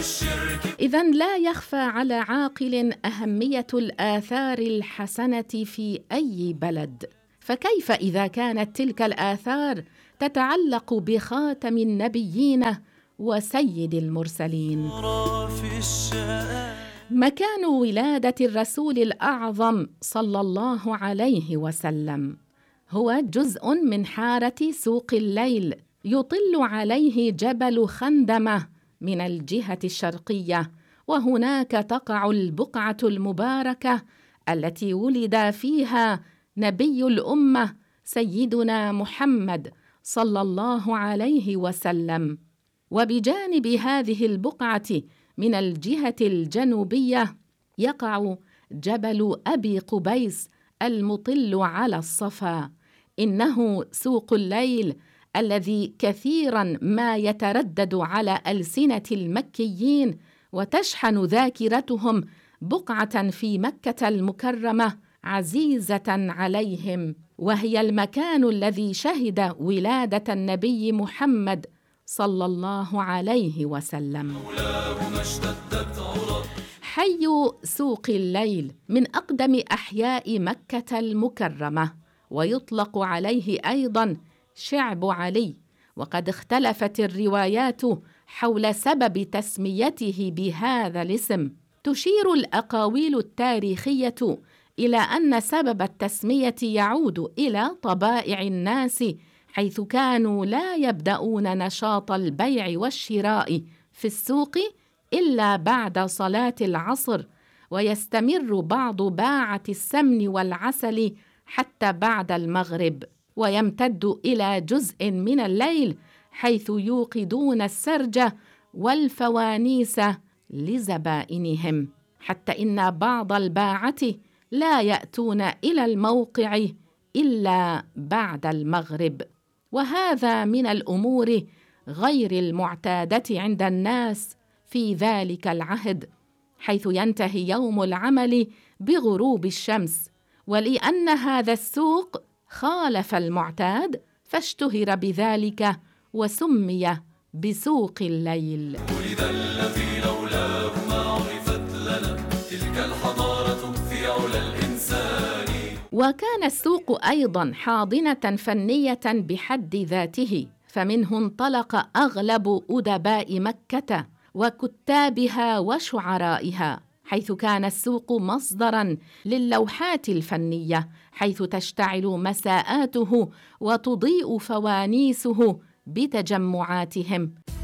إذن لا يخفى على عاقل أهمية الآثار الحسنة في أي بلد، فكيف إذا كانت تلك الآثار تتعلق بخاتم النبيين وسيد المرسلين؟ مكان ولادة الرسول الأعظم صلى الله عليه وسلم هو جزء من حارة سوق الليل يطل عليه جبل خندمة من الجهة الشرقية، وهناك تقع البقعة المباركة التي ولد فيها نبي الأمة سيدنا محمد صلى الله عليه وسلم. وبجانب هذه البقعة من الجهة الجنوبية يقع جبل أبي قبيس المطل على الصفا. إنه سوق الليل الذي كثيراً ما يتردد على ألسنة المكيين وتشحن ذاكرتهم بقعة في مكة المكرمة عزيزة عليهم، وهي المكان الذي شهد ولادة النبي محمد صلى الله عليه وسلم. حي سوق الليل من أقدم أحياء مكة المكرمة، ويطلق عليه أيضاً شعب علي، وقد اختلفت الروايات حول سبب تسميته بهذا الاسم. تشير الأقاويل التاريخية إلى أن سبب التسمية يعود إلى طبائع الناس، حيث كانوا لا يبدأون نشاط البيع والشراء في السوق إلا بعد صلاة العصر، ويستمر بعض باعة السمن والعسل حتى بعد المغرب، ويمتد إلى جزء من الليل حيث يوقدون السرج والفوانيس لزبائنهم، حتى إن بعض الباعة لا يأتون إلى الموقع إلا بعد المغرب. وهذا من الأمور غير المعتادة عند الناس في ذلك العهد، حيث ينتهي يوم العمل بغروب الشمس. ولأن هذا السوق خالف المعتاد فاشتهر بذلك وسمي بسوق الليل. ولد الذي لولاه ما عرفت لنا تلك الحضارة في علا الإنسان. وكان السوق أيضا حاضنة فنية بحد ذاته، فمنه انطلق أغلب أدباء مكة وكتابها وشعرائها، حيث كان السوق مصدراً للوحات الفنية، حيث تشتعل مساءاته وتضيء فوانيسه بتجمعاتهم.